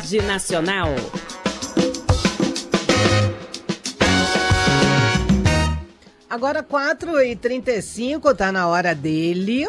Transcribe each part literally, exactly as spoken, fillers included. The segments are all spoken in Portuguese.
Tarde Nacional. Agora quatro e trinta e cinco, tá na hora dele.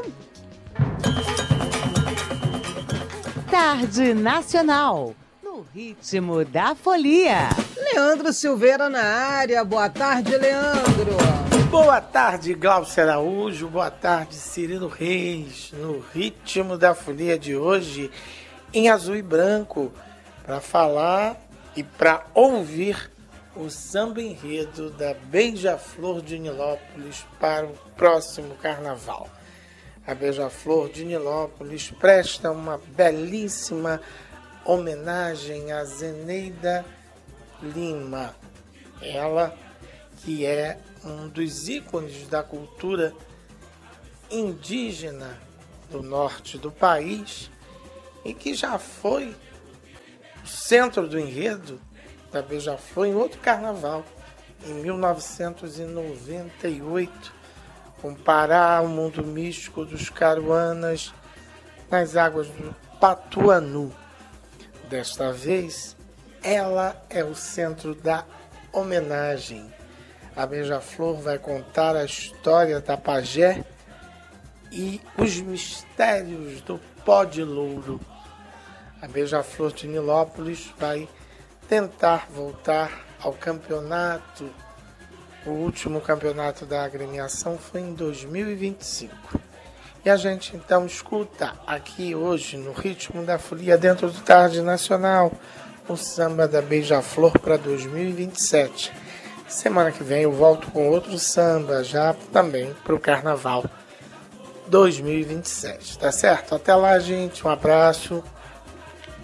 Tarde Nacional, no ritmo da folia. Leandro Silveira na área. Boa tarde, Leandro. Boa tarde, Glaucio Araújo. Boa tarde, Cirilo Reis. No ritmo da folia de hoje, em azul e branco, para falar e para ouvir o samba enredo da Beija-Flor de Nilópolis para o próximo carnaval. A Beija-Flor de Nilópolis presta uma belíssima homenagem a Zeneida Lima, ela que é um dos ícones da cultura indígena do norte do país e que já foi o centro do enredo da Beija-Flor em outro carnaval, em mil novecentos e noventa e oito, com Pará, o mundo místico dos Caruanas, nas águas do Patuanu. Desta vez, ela é o centro da homenagem. A Beija-Flor vai contar a história da pajé e os mistérios do pó de louro. A Beija-Flor de Nilópolis vai tentar voltar ao campeonato. O último campeonato da agremiação foi em dois mil e vinte e cinco. E a gente então escuta aqui hoje, no ritmo da folia, dentro do Tarde Nacional, o samba da Beija-Flor para dois mil e vinte e sete. Semana que vem eu volto com outro samba, já também para o Carnaval dois mil e vinte e sete. Tá certo? Até lá, gente. Um abraço.